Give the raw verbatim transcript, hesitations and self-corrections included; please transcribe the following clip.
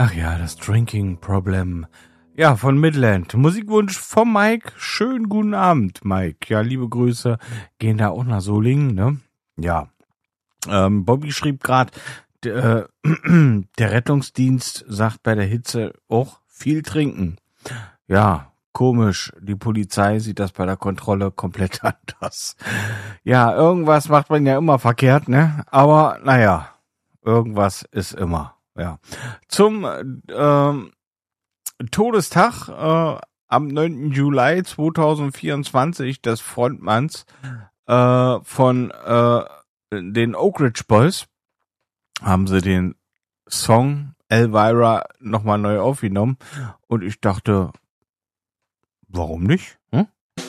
Ach ja, das Drinking Problem. Ja, von Midland. Musikwunsch vom Mike. Schönen guten Abend, Mike. Ja, liebe Grüße gehen da auch nach Solingen, ne? Ja. Ähm, Bobby schrieb gerade, äh, der Rettungsdienst sagt bei der Hitze auch viel trinken. Ja, komisch. Die Polizei sieht das bei der Kontrolle komplett anders. Ja, irgendwas macht man ja immer verkehrt, ne? Aber naja, irgendwas ist immer. Ja. Zum ähm, Todestag äh, am neunten Juli zweitausendvierundzwanzig des Frontmanns äh, von äh, den Oak Ridge Boys haben sie den Song Elvira nochmal neu aufgenommen und ich dachte, warum nicht? Hm?